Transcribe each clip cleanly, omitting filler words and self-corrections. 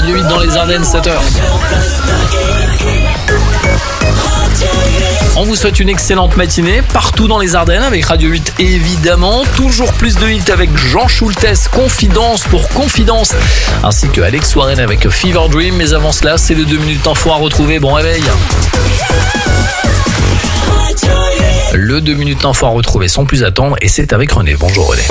Radio 8 dans les Ardennes, 7h. On vous souhaite une excellente matinée partout dans les Ardennes avec Radio 8 évidemment. Toujours plus de hits avec Jean Schultes, Confidence pour Confidence, ainsi que Alex Warren avec Fever Dream. Mais avant cela, c'est le 2 minutes info à retrouver. Bon réveil. Le 2 minutes info à retrouver sans plus attendre et c'est avec René. Bonjour René.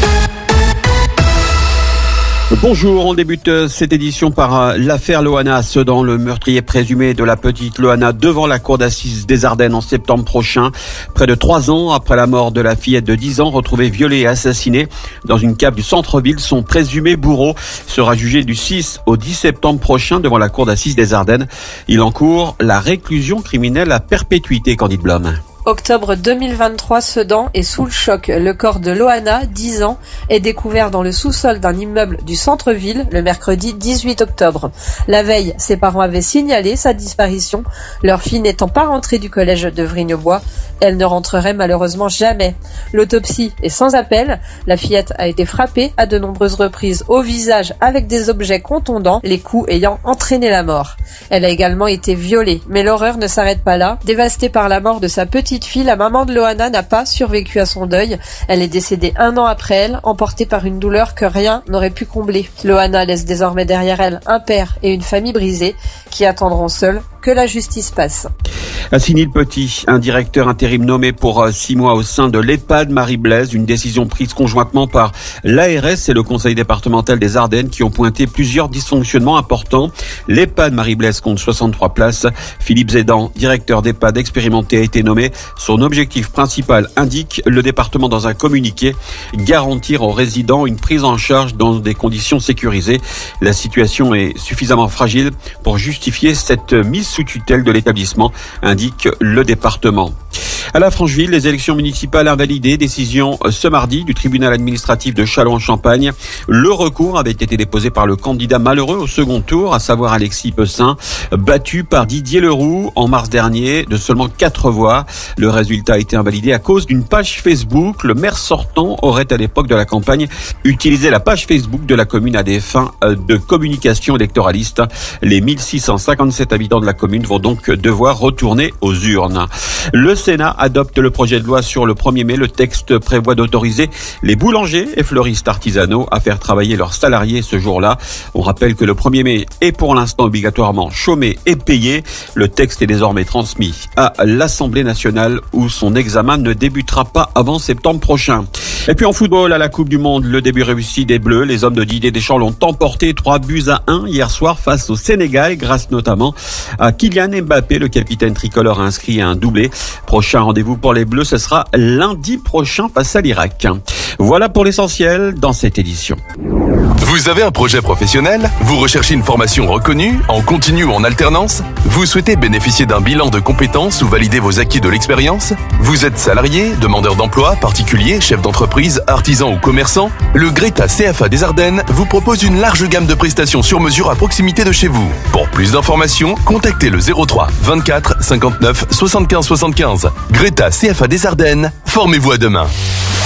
Bonjour, on débute cette édition par l'affaire Loana à Sedan. Le meurtrier présumé de la petite Loana devant la cour d'assises des Ardennes en septembre prochain. Près de 3 ans après la mort de la fillette de 10 ans retrouvée violée et assassinée dans une cave du centre-ville, son présumé bourreau sera jugé du 6 au 10 septembre prochain devant la cour d'assises des Ardennes. Il encourt la réclusion criminelle à perpétuité, Candide Blum. Octobre 2023, Sedan est sous le choc. Le corps de Loana, 10 ans, est découvert dans le sous-sol d'un immeuble du centre-ville le mercredi 18 octobre. La veille, ses parents avaient signalé sa disparition, leur fille n'étant pas rentrée du collège de Vrigne-Bois. Elle ne rentrerait malheureusement jamais. L'autopsie est sans appel. La fillette a été frappée à de nombreuses reprises au visage avec des objets contondants, les coups ayant entraîné la mort. Elle a également été violée, mais l'horreur ne s'arrête pas là. Dévastée par la mort de sa petite fille, la maman de Loana n'a pas survécu à son deuil. Elle est décédée 1 an après elle, emportée par une douleur que rien n'aurait pu combler. Loana laisse désormais derrière elle un père et une famille brisée qui attendront seuls que la justice passe. Assinil Petit, un directeur intérim nommé pour 6 mois au sein de l'EHPAD Marie-Blaise, une décision prise conjointement par l'ARS et le conseil départemental des Ardennes qui ont pointé plusieurs dysfonctionnements importants. L'EHPAD Marie-Blaise compte 63 places. Philippe Zédan, directeur d'EHPAD expérimenté, a été nommé. Son objectif principal, indique le département dans un communiqué, garantir aux résidents une prise en charge dans des conditions sécurisées. La situation est suffisamment fragile pour justifier cette mise sous tutelle de l'établissement, indique le département. À la Francheville, les élections municipales invalidées, décision ce mardi du tribunal administratif de Châlons-en-Champagne. Le recours avait été déposé par le candidat malheureux au second tour, à savoir Alexis Pessin, battu par Didier Leroux en mars dernier de seulement 4 voix. Le résultat a été invalidé à cause d'une page Facebook. Le maire sortant aurait à l'époque de la campagne utilisé la page Facebook de la commune à des fins de communication électoraliste. Les 1657 habitants de la commune vont donc devoir retourner aux urnes. Le Sénat adopte le projet de loi sur le 1er mai. Le texte prévoit d'autoriser les boulangers et fleuristes artisanaux à faire travailler leurs salariés ce jour-là. On rappelle que le 1er mai est pour l'instant obligatoirement chômé et payé. Le texte est désormais transmis à l'Assemblée nationale où son examen ne débutera pas avant septembre prochain. Et puis en football, à la Coupe du Monde, le début réussi des Bleus. Les hommes de Didier Deschamps l'ont emporté 3-1 hier soir face au Sénégal, grâce notamment à Kylian Mbappé. Le capitaine tricolore a inscrit un doublé. Prochain rendez-vous pour les Bleus, ce sera lundi prochain face à l'Irak. Voilà pour l'essentiel dans cette édition. Vous avez un projet professionnel? Vous recherchez une formation reconnue, en continu ou en alternance? Vous souhaitez bénéficier d'un bilan de compétences ou valider vos acquis de l'expérience? Vous êtes salarié, demandeur d'emploi, particulier, chef d'entreprise, artisan ou commerçant? Le Greta CFA des Ardennes vous propose une large gamme de prestations sur mesure à proximité de chez vous. Pour plus d'informations, contactez le 03 24 59 75 75. Greta CFA des Ardennes, formez-vous à demain.